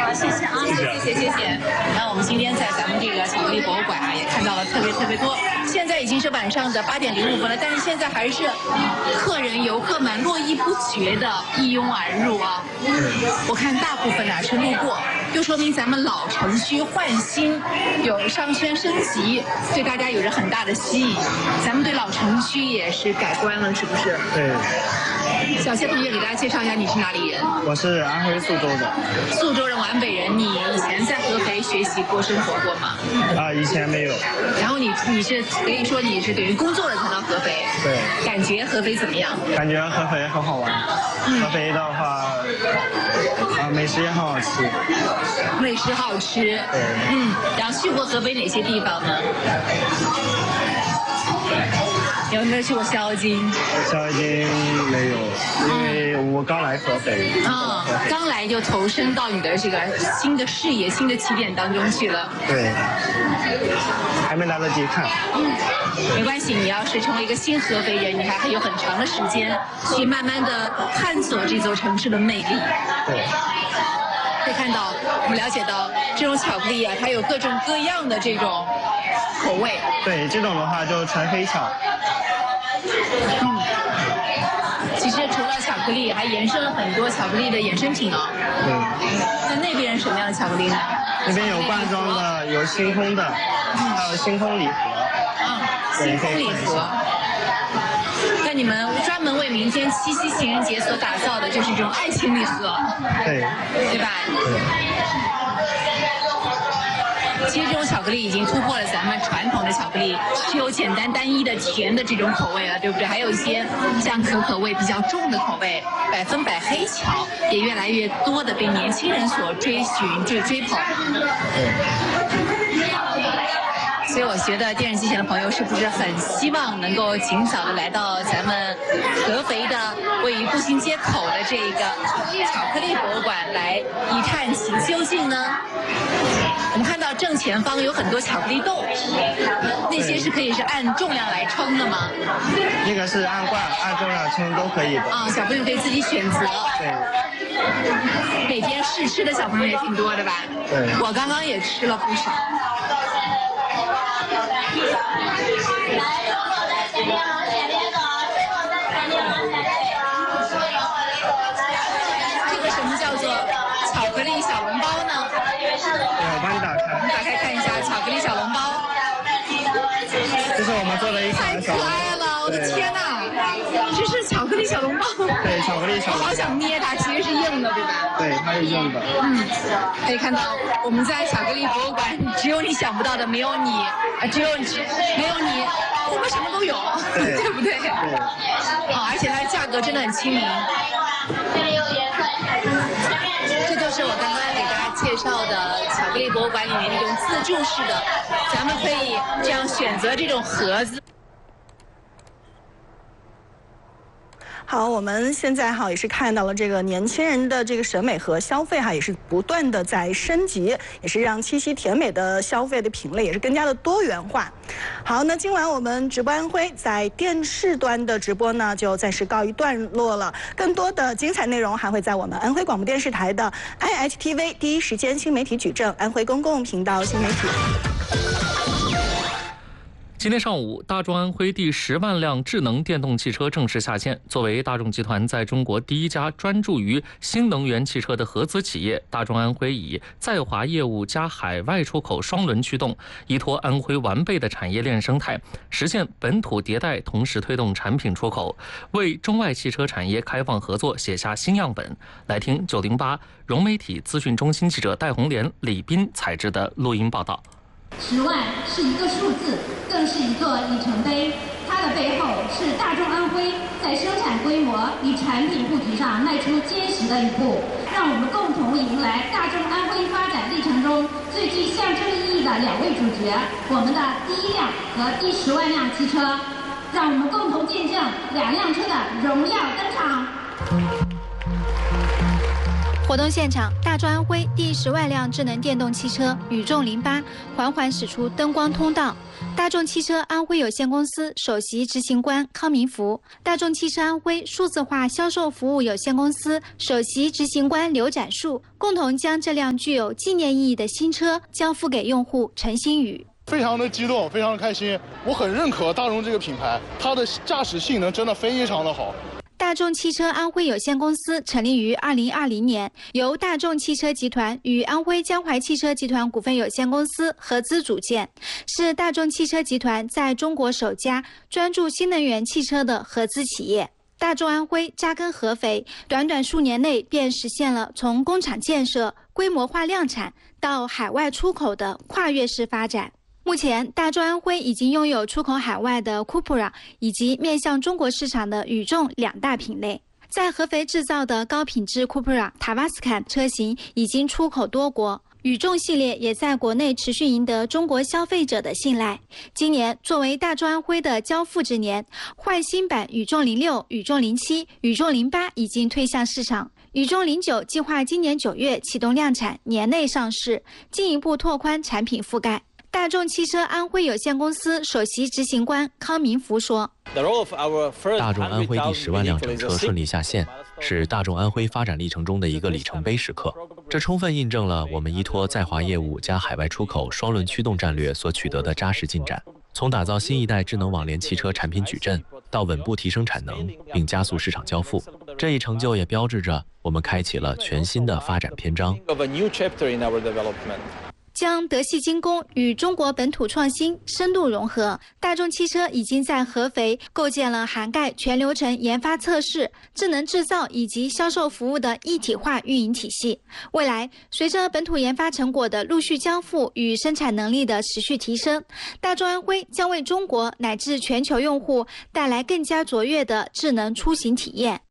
好，谢谢啊，谢谢。那我们今天在咱们这个巧克力博物馆啊，也看到了特别多。现在已经是晚上的8点05分了，但是现在还是游客们络绎不绝的一拥而入啊。我看大部分是路过，就说明咱们老城区焕新，有商圈升级，对大家有着很大的吸引。咱们对老城区也是改观了，是不是？ 对。 小谢同学，给大家介绍一下你是哪里人？ 我是安徽宿州的。 宿州人，皖北人。你以前在合肥学习过、生活过吗？ 以前没有。然后你是可以说你是等于工作了才到合肥。 对。 感觉合肥怎么样？ 感觉合肥很好玩。合肥的话，美食也很好吃。 美食好吃。 对。 然后去过合肥哪些地方呢？有没有去过肖津？ 肖津没有，因为我刚来合肥。 刚来就投身到你的这个新的视野、新的起点当中去了。 对，还没来得及看。 没关系，你要是成为一个新合肥人，你还有很长的时间去慢慢的探索这座城市的魅力。 对。 会看到，我们了解到这种巧克力啊，它有各种各样的这种口味。 对，这种的话就纯黑巧。 其实除了巧克力，还延伸了很多巧克力的衍生品哦。 对。 那边什么样的巧克力呢？ 那边有罐装的，有星空的，还有星空礼盒。 星空礼盒。那你们专门为明天7夕情人节所打造的就是这种爱情礼盒。 对。 对吧？对。其实这种巧克力已经突破了咱们传统的巧克力只有简单单一的甜的这种口味了，对不对？还有一些像可可味比较重的口味，100%黑巧也越来越多的被年轻人所追捧。所以我觉得电视机前的朋友是不是很希望能够尽早的来到咱们合肥的位于步行街口的这个巧克力博物馆来一探其究竟呢？我们看到正前方有很多巧克力豆，那些是可以是按重量来称的吗？ 那个是按罐、按重量称都可以的。 小朋友可以自己选择。 对。 每天试吃的小朋友也挺多的吧？ 对。 我刚刚也吃了不少。这个什么叫做巧克力小笼包呢？ 我帮你打开。 打开看一下巧克力小笼包。 这是我们做的一款小笼包。 太可爱了！我的天哪，这是巧克力小笼包。 对，巧克力小笼包。 我好想捏它，其实是硬的，对吧？ 对，它是硬的。 可以看到我们在巧克力博物馆，只有你想不到的，没有你，没有你，我们什么都有，对不对？对。而且它的价格真的很亲民。这就是我刚刚给大家介绍的巧克力博物馆里面那种自助式的，咱们可以这样选择这种盒子。 好，我们现在也是看到了这个年轻人的这个审美和消费也是不断的在升级，也是让七夕甜美的消费的品类也是更加的多元化。好，那今晚我们直播安徽在电视端的直播呢就暂时告一段落了，更多的精彩内容还会在我们安徽广播电视台的 IHTV 第一时间新媒体矩阵安徽公共频道新媒体。 今天上午，大众安徽第10万辆智能电动汽车正式下线。作为大众集团在中国第一家专注于新能源汽车的合资企业，大众安徽以在华业务加海外出口双轮驱动，依托安徽完备的产业链生态，实现本土迭代，同时推动产品出口，为中外汽车产业开放合作写下新样本。来听908融媒体资讯中心记者戴红莲、李斌采制的录音报道。 10万是一个数字，更是一座里程碑。它的背后是大众安徽在生产规模与产品布局上迈出坚实的一步。让我们共同迎来大众安徽发展历程中最具象征意义的2位主角，我们的第1辆和第10万辆汽车。让我们共同见证2辆车的荣耀登场。 活动现场，大大众安徽第10万辆智能电动汽车宇众08缓缓驶出灯光通道。大众汽车安徽有限公司首席执行官康明福，大众汽车安徽数字化销售服务有限公司首席执行官刘展树共同将这辆具有纪念意义的新车交付给用户陈新宇。 非常的激动，非常的开心，我很认可大众这个品牌，它的驾驶性能真的非常的好。 大众汽车安徽有限公司成立于2020年，由大众汽车集团与安徽江淮汽车集团股份有限公司合资组建，是大众汽车集团在中国首家专注新能源汽车的合资企业。大众安徽扎根合肥，短短数年内便实现了从工厂建设、规模化量产到海外出口的跨越式发展。目前，大众安徽已经拥有出口海外的 Cupra 以及面向中国市场的宇众2大品类。在合肥制造的高品质 Cupra Tavascan 车型已经出口多国，宇众系列也在国内持续赢得中国消费者的信赖。今年作为大众安徽的交付之年，换新版宇众06、宇众07、宇众08已经推向市场。宇众09计划今年9月启动量产，年内上市，进一步拓宽产品覆盖。大众汽车安徽有限公司首席执行官康明福说：“ 大众安徽第10万辆整车顺利下线，是大众安徽发展历程中的一个里程碑时刻。这充分印证了我们依托在华业务加海外出口双轮驱动战略所取得的扎实进展。从打造新一代智能网联汽车产品矩阵，到稳步提升产能，并加速市场交付，这一成就也标志着我们开启了全新的发展篇章。” 将德系精工与中国本土创新深度融合，大众汽车已经在合肥构建了涵盖全流程研发测试、智能制造以及销售服务的一体化运营体系。未来，随着本土研发成果的陆续交付与生产能力的持续提升，大众安徽将为中国乃至全球用户带来更加卓越的智能出行体验。